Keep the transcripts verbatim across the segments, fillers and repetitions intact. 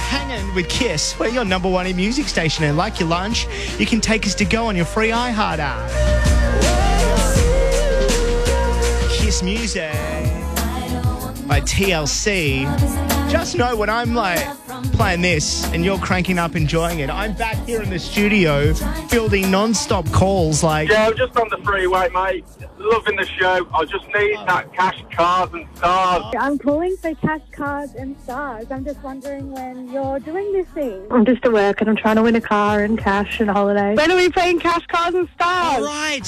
Hanging with Kiss. We're your number one in music station, and like your lunch, you can take us to go on your free iHeart app. Kiss Music by T L C. Just know when I'm like playing this and you're cranking up enjoying it, I'm back here in the studio fielding non-stop calls like... Yeah, I'm just on the freeway, mate. Loving the show. I just need that cash, cars and stars. I'm calling for cash, cards and stars. I'm just wondering when you're doing this thing. I'm just at work and I'm trying to win a car and cash and a holiday. When are we playing cash, cars and stars? All right.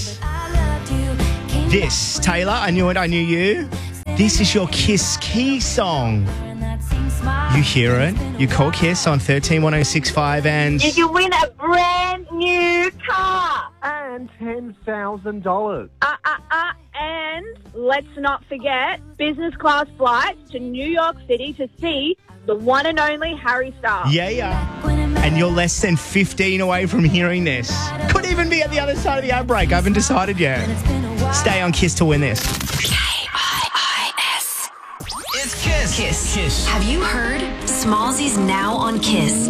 This, Taylor, I Knew It, I Knew You. This is your Kiss Key song. You hear it. You call Kiss on thirteen one oh six five and... You can win a brand new car. And ten thousand dollars. Uh, uh, uh, and let's not forget business class flights to New York City to see the one and only Harry Styles. Yeah, yeah. And you're less than fifteen away from hearing this. Could even be at the other side of the ad break. I haven't decided yet. Stay on Kiss to win this. K I I S. It's Kiss. Kiss. Kiss. Have you heard? Smallsy's now on Kiss.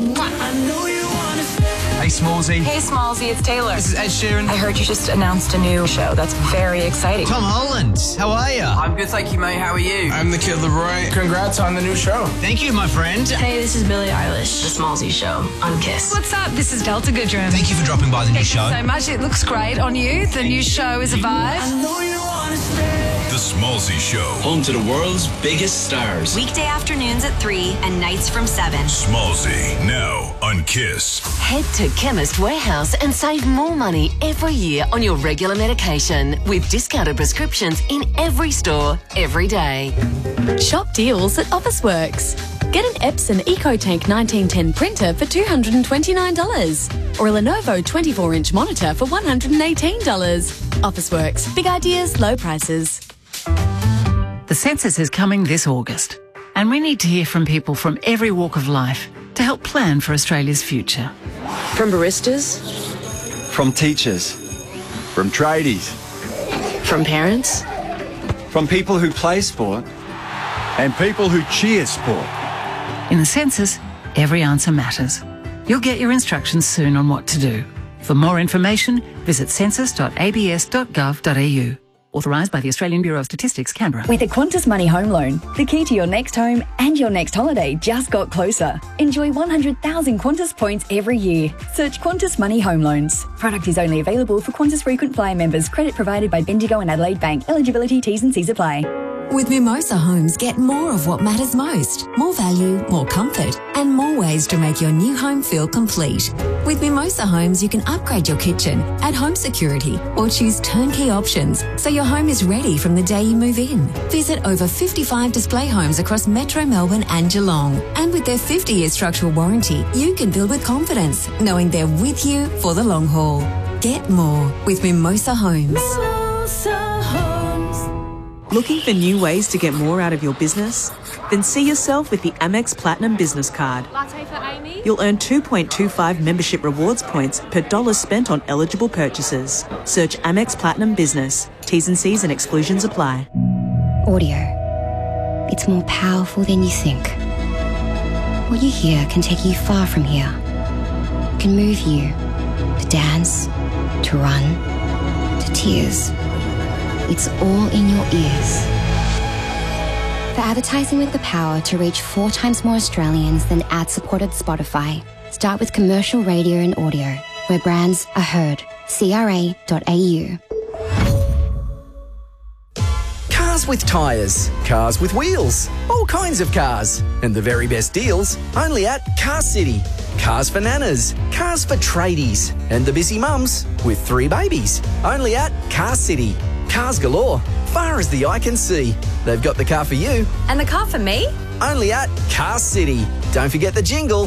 Hey, Smallsy. Hey, Smallsy, it's Taylor. This is Ed Sheeran. I heard you just announced a new show. That's very exciting. Tom Holland. How are you? I'm good, thank you, mate. How are you? I'm the Kid Leroy. Congrats on the new show. Thank you, my friend. Hey, this is Billie Eilish. The Smallsy Show on Kiss. What's up? This is Delta Goodrum. Thank you for dropping by the new Thank show. you so much. It looks great on you. The new show is a vibe. I know you wanna stay. The Smallsy Show. Home to the world's biggest stars. Weekday afternoons at three and nights from seven. Smallsy, now on Kiss. Head to Chemist Warehouse and save more money every year on your regular medication with discounted prescriptions in every store, every day. Shop deals at Officeworks. Get an Epson EcoTank nineteen ten printer for two hundred twenty-nine dollars or a Lenovo twenty-four inch monitor for one hundred eighteen dollars. Officeworks. Big ideas, low prices. The census is coming this August, and we need to hear from people from every walk of life to help plan for Australia's future. From baristas, from teachers, from tradies, from parents, from people who play sport, and people who cheer sport. In the census, every answer matters. You'll get your instructions soon on what to do. For more information, visit census dot a b s dot gov dot a u. Authorised by the Australian Bureau of Statistics, Canberra. With a Qantas Money Home Loan, the key to your next home and your next holiday just got closer. Enjoy one hundred thousand Qantas points every year. Search Qantas Money Home Loans. Product is only available for Qantas Frequent Flyer members. Credit provided by Bendigo and Adelaide Bank. Eligibility, T's and C's apply. With Mimosa Homes, get more of what matters most. More value, more comfort, and more ways to make your new home feel complete. With Mimosa Homes, you can upgrade your kitchen, add home security, or choose turnkey options so your home is ready from the day you move in. Visit over fifty-five display homes across Metro Melbourne and Geelong. And with their fifty year structural warranty, you can build with confidence, knowing they're with you for the long haul. Get more with Mimosa Homes. Mimosa Homes. Looking for new ways to get more out of your business? Then see yourself with the Amex Platinum Business Card. Latte for Amy. You'll earn two point two five membership rewards points per dollar spent on eligible purchases. Search Amex Platinum Business. T's and C's and exclusions apply. Audio. It's more powerful than you think. What you hear can take you far from here. It can move you to dance, to run, to tears. It's all in your ears. For advertising with the power to reach four times more Australians than ad-supported Spotify, start with commercial radio and audio, where brands are heard. C R A dot A U. Cars with tyres, cars with wheels, all kinds of cars, and the very best deals only at Car City. Cars for nanas, cars for tradies, and the busy mums with three babies. Only at Car City. Cars galore, far as the eye can see. They've got the car for you. And the car for me? Only at Car City. Don't forget the jingle.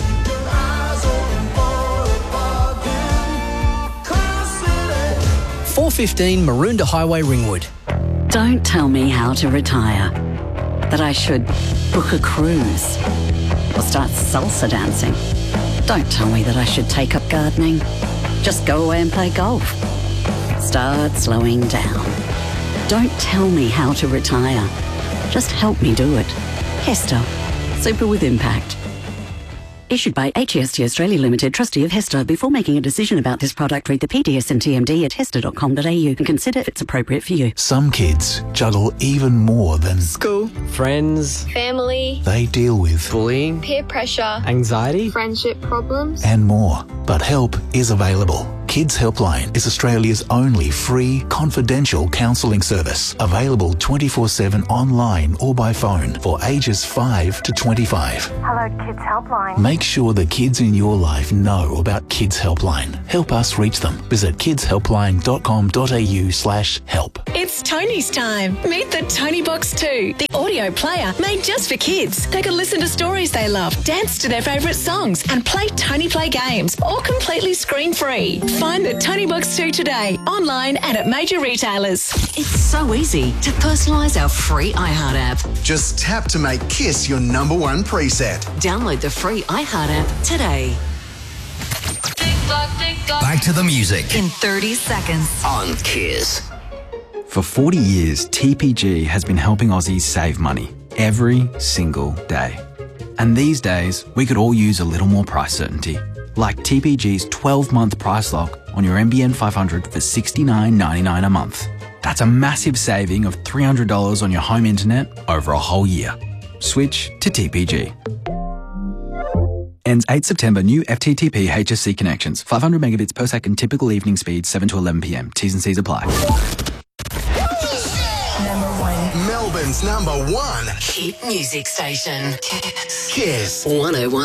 four fifteen Maroondah Highway, Ringwood. Don't tell me how to retire. That I should book a cruise or start salsa dancing. Don't tell me that I should take up gardening. Just go away and play golf. Start slowing down. Don't tell me how to retire. Just help me do it. Hester, super with impact. Issued by H E S T Australia Limited, trustee of Hester. Before making a decision about this product, read the P D S and T M D at hester dot com dot a u and consider if it's appropriate for you. Some kids juggle even more than school, friends, family. They deal with bullying, peer pressure, anxiety, friendship problems, and more. But help is available. Kids Helpline is Australia's only free, confidential counselling service, available twenty-four seven online or by phone for ages five to twenty-five. Hello, Kids Helpline. Make sure the kids in your life know about Kids Helpline. Help us reach them. Visit kids helpline dot com dot a u slash help. It's Tony's time. Meet the Tony Box two, the audio player made just for kids. They can listen to stories they love, dance to their favourite songs, and play Tony Play games, all completely screen-free. Find the Tony Box two today, online and at major retailers. It's so easy to personalise our free iHeart app. Just tap to make Kiss your number one preset. Download the free iHeart app today. Back to the music. In thirty seconds. On Kiss. For forty years, T P G has been helping Aussies save money every single day. And these days, we could all use a little more price certainty. Like T P G's twelve-month price lock on your N B N five hundred for sixty-nine ninety-nine a month. That's a massive saving of three hundred dollars on your home internet over a whole year. Switch to T P G. Ends eighth September. New F T T P H S C connections. five hundred megabits per second. Typical evening speed. seven to eleven p m. T's and C's apply. Number one. Melbourne's number one Hit music station. Kiss. one oh one